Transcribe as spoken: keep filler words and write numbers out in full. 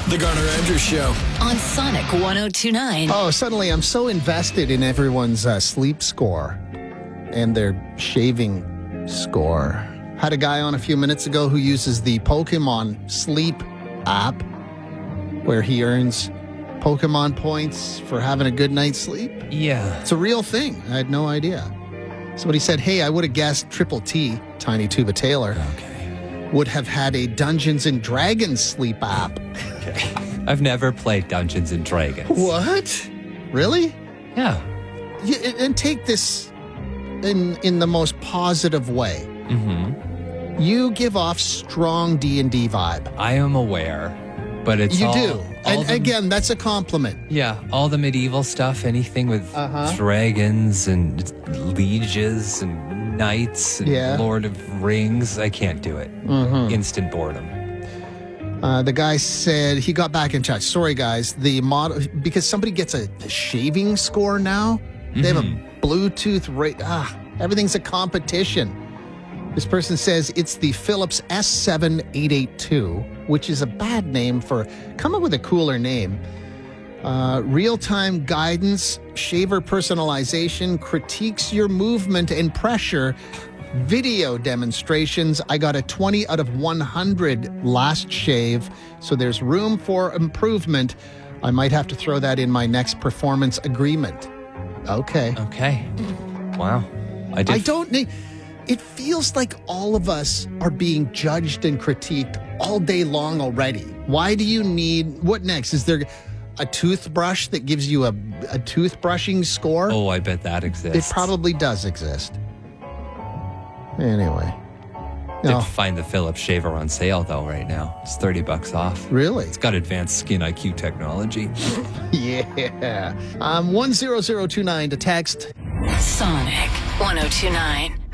The Garner Andrews Show on Sonic one oh two point nine. Oh, suddenly I'm so invested in everyone's uh, sleep score and their shaving score. Had a guy on a few minutes ago who uses the Pokemon Sleep app where he earns Pokemon points for having a good night's sleep. Yeah. It's a real thing. I had no idea. Somebody said, hey, I would have guessed Triple T, Tiny Tuba Taylor, Okay. would have had a Dungeons and Dragons sleep app. Okay. I've never played Dungeons and Dragons. What? Really? Yeah. You, and take this in in the most positive way. Mm-hmm. You give off strong D and D vibe. I am aware, but it's You all, do. all And the, again, that's a compliment. yeah, all the medieval stuff, anything with Uh-huh. dragons and lieges and knights and Yeah. Lord of Rings. I can't do it. Mhm. Instant boredom. Uh, the guy said he got back in touch. Sorry, guys. The model, because somebody gets a, a shaving score now. They have a Bluetooth rate. Ah, everything's a competition. This person says it's the Philips S seven eight eighty-two, which is a bad name for, come up with a cooler name. Uh, real-time guidance, shaver personalization, critiques your movement and pressure, video demonstrations. I got a twenty out of one hundred last shave, so there's room for improvement. I might have to throw that in my next performance agreement. Okay. Okay. Wow. I did. I don't need... It feels like all of us are being judged and critiqued all day long already. Why do you need... What next? Is there a toothbrush that gives you a, a toothbrushing score? Oh, I bet that exists. It probably does exist. Anyway. Did No. find the Philips shaver on sale though right now. It's thirty bucks off. Really? It's got advanced skin I Q technology. Yeah. Um, one zero zero two nine to text. Sonic one oh two point nine.